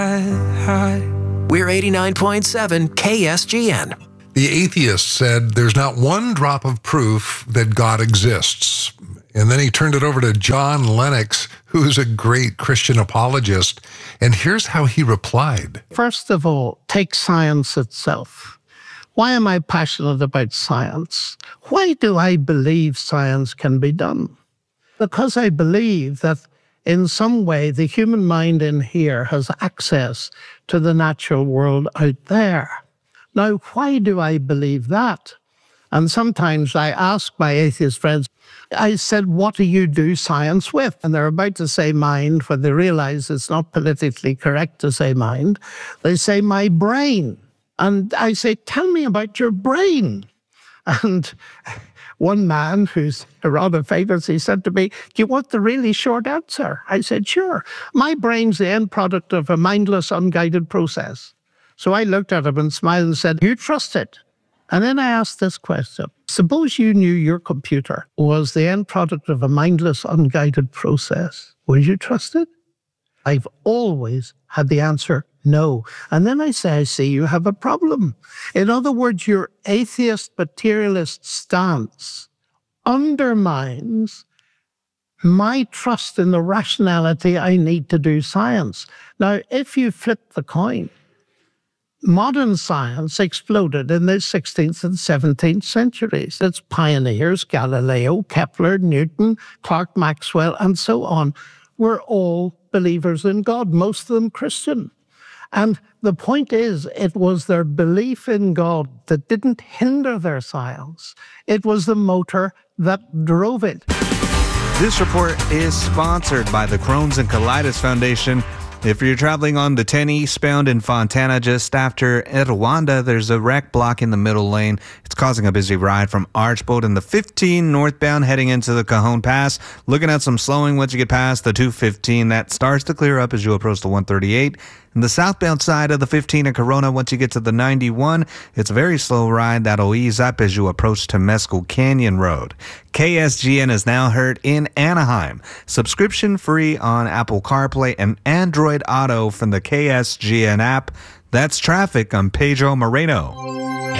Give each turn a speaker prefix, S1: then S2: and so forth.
S1: We're 89.7 KSGN.
S2: The atheist said there's not one drop of proof that God exists. And then he turned it over to John Lennox, who's a great Christian apologist. And here's how he replied.
S3: First of all, take science itself. Why am I passionate about science? Why do I believe science can be done? Because I believe that in some way the human mind in here has access to the natural world out there. Now, why do I believe that? And sometimes I ask my atheist friends, I said, what do you do science with? And they're about to say mind, when they realize it's not politically correct to say mind. They say, my brain. And I say, tell me about your brain. And one man who's rather famous, he said to me, do you want the really short answer? I said, sure. My brain's the end product of a mindless, unguided process. So I looked at him and smiled and said, you trust it? And then I asked this question. Suppose you knew your computer was the end product of a mindless, unguided process. Would you trust it? I've always had the answer, no. And then I say, I see you have a problem. In other words, your atheist materialist stance undermines my trust in the rationality I need to do science. Now, if you flip the coin, modern science exploded in the 16th and 17th centuries. Its pioneers, Galileo, Kepler, Newton, Clerk Maxwell, and so on, were all believers in God, most of them Christian. And the point is, it was their belief in God that didn't hinder their science. It was the motor that drove it.
S4: This report is sponsored by the Crohn's and Colitis Foundation. If you're traveling on the 10 eastbound in Fontana just after Rwanda, there's a wreck blocking the middle lane. It's causing a busy ride from Archbold and the 15 northbound heading into the Cajon Pass. Looking at some slowing once you get past the 215. That starts to clear up as you approach the 138. And the southbound side of the 15 in Corona, once you get to the 91, it's a very slow ride that'll ease up as you approach Temescal Canyon Road. KSGN is now heard in Anaheim. Subscription free on Apple CarPlay and Android Auto from the KSGN app. That's traffic. I'm Pedro Moreno.